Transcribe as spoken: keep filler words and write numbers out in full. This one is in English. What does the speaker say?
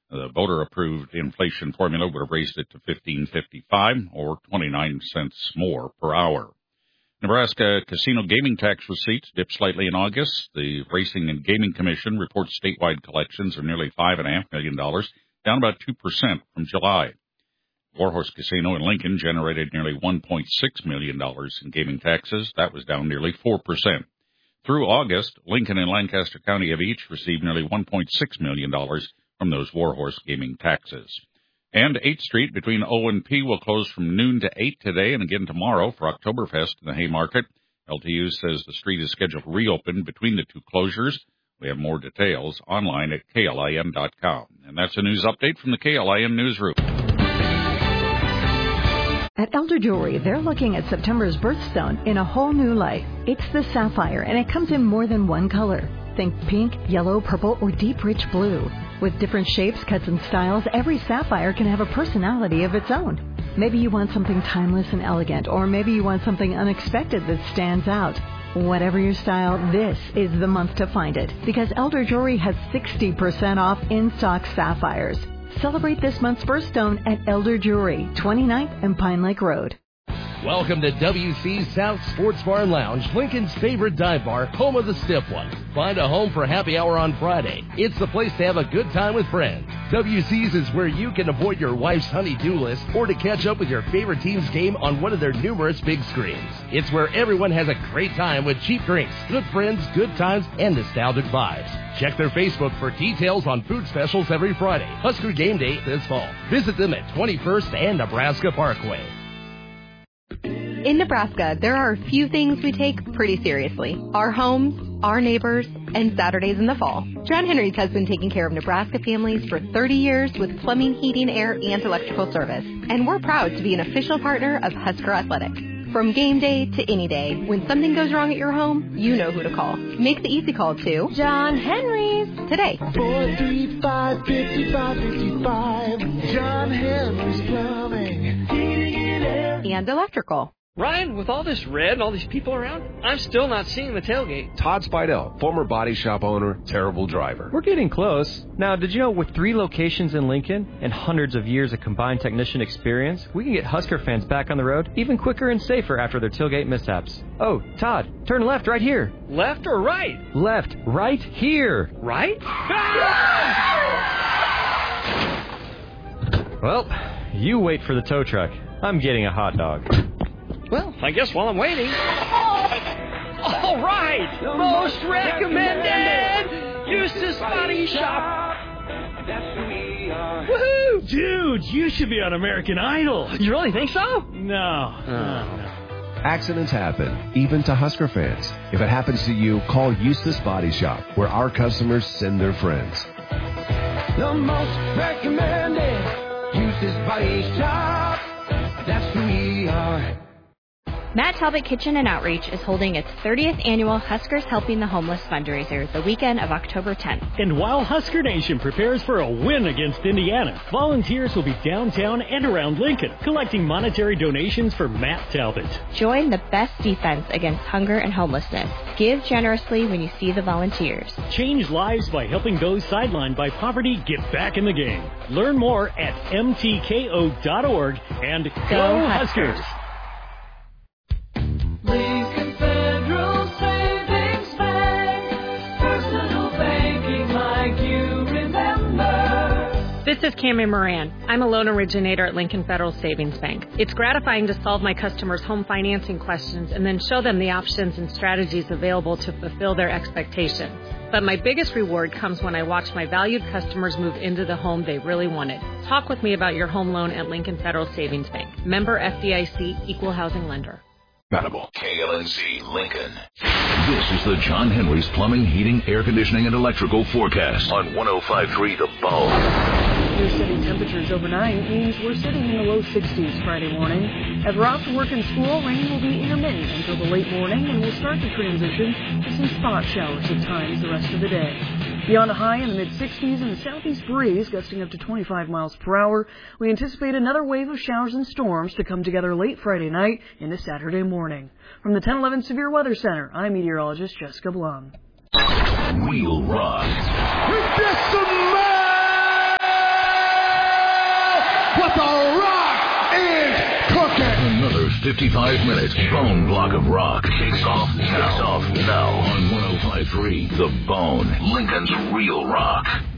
The voter-approved inflation formula would have raised it to fifteen fifty-five or twenty-nine cents more per hour. Nebraska casino gaming tax receipts dipped slightly in August. The Racing and Gaming Commission reports statewide collections of nearly five point five million dollars, down about two percent from July. Warhorse Casino in Lincoln generated nearly one point six million dollars in gaming taxes. That was down nearly four percent. Through August, Lincoln and Lancaster County have each received nearly one point six million dollars from those Warhorse gaming taxes. And eighth Street between O and P will close from noon to eight today and again tomorrow for Oktoberfest in the Haymarket. L T U says the street is scheduled to reopen between the two closures. We have more details online at K L I N dot com. And that's a news update from the K L I N Newsroom. At Elder Jewelry, they're looking at September's birthstone in a whole new light. It's the sapphire, and it comes in more than one color. Think pink, yellow, purple, or deep, rich blue. With different shapes, cuts, and styles, every sapphire can have a personality of its own. Maybe you want something timeless and elegant, or maybe you want something unexpected that stands out. Whatever your style, this is the month to find it, because Elder Jewelry has sixty percent off in-stock sapphires. Celebrate this month's birthstone at Elder Jewelry, twenty-ninth and Pine Lake Road. Welcome to W C's South Sports Bar and Lounge, Lincoln's favorite dive bar, home of the stiff ones. Find a home for happy hour on Friday. It's the place to have a good time with friends. W C's is where you can avoid your wife's honey-do list or to catch up with your favorite team's game on one of their numerous big screens. It's where everyone has a great time with cheap drinks, good friends, good times, and nostalgic vibes. Check their Facebook for details on food specials every Friday. Husker Game Day this fall. Visit them at twenty-first and Nebraska Parkway. In Nebraska, there are a few things we take pretty seriously. Our homes, our neighbors, and Saturdays in the fall. John Henry's has been taking care of Nebraska families for thirty years with plumbing, heating, air, and electrical service. And we're proud to be an official partner of Husker Athletics. From game day to any day, when something goes wrong at your home, you know who to call. Make the easy call to John Henry's today. four three five, five five five five. John Henry's Plumbing, Heating, and Air. And electrical. Ryan, with all this red and all these people around, I'm still not seeing the tailgate. Todd Spidell, former body shop owner, terrible driver. We're getting close. Now, did you know with three locations in Lincoln and hundreds of years of combined technician experience, we can get Husker fans back on the road even quicker and safer after their tailgate mishaps? Oh, Todd, turn left right here. Left or right? Left, right here. Right? Well, you wait for the tow truck. I'm getting a hot dog. Well, I guess while I'm waiting... All right! Most recommended! Eustace Body Shop! Woohoo! Dude, you should be on American Idol. You really think so? No. Oh. no. Accidents happen, even to Husker fans. If it happens to you, call Eustace Body Shop, where our customers send their friends. The most recommended Eustace Body Shop. That's who we are. Matt Talbot Kitchen and Outreach is holding its thirtieth annual Huskers Helping the Homeless fundraiser the weekend of October tenth. And while Husker Nation prepares for a win against Indiana, volunteers will be downtown and around Lincoln collecting monetary donations for Matt Talbot. Join the best defense against hunger and homelessness. Give generously when you see the volunteers. Change lives by helping those sidelined by poverty get back in the game. Learn more at M T K O dot org and go, go Huskers! Huskers. Lincoln Federal Savings Bank, personal banking like you remember. This is Cammie Moran. I'm a loan originator at Lincoln Federal Savings Bank. It's gratifying to solve my customers' home financing questions and then show them the options and strategies available to fulfill their expectations. But my biggest reward comes when I watch my valued customers move into the home they really wanted. Talk with me about your home loan at Lincoln Federal Savings Bank. Member F D I C, Equal Housing Lender. Compatible. K L N Z Lincoln. This is the John Henry's Plumbing, Heating, Air Conditioning, and Electrical forecast on one oh five point three The Bone. Your city temperatures overnight means we're sitting in the low sixties Friday morning. As we're off to work and school, rain will be intermittent until the late morning, and we'll start to transition to some spot showers at times the rest of the day. Beyond a high in the mid-sixties and a southeast breeze gusting up to twenty-five miles per hour, we anticipate another wave of showers and storms to come together late Friday night into Saturday morning. From the ten eleven Severe Weather Center, I'm meteorologist Jessica Blum. We'll rock. We've got some man! But the rock is cooking. Another fifty-five minute bone block of rock kicks off now. Kicks off now on one oh five point three The Bone, Lincoln's Real Rock.